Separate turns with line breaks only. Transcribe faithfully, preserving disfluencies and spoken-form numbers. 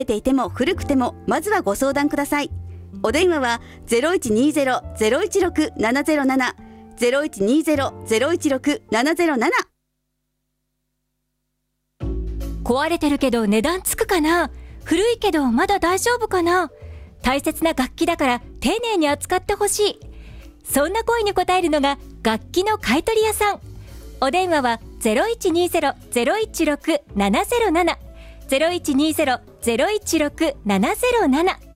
ていても古くてもまずはご相談ください。お電話は ゼロイチニーゼロ ゼロイチロク ななゼロなな ゼロイチニーゼロ ゼロイチロク ななゼロなな。
壊れてるけど値段つくかな、古いけどまだ大丈夫かな、大切な楽器だから丁寧に扱ってほしい、そんな声に応えるのが楽器の買取屋さん。お電話は ゼロイチニーゼロ ゼロイチロク ななゼロなな ゼロイチニーゼロ ゼロイチロク ななゼロなな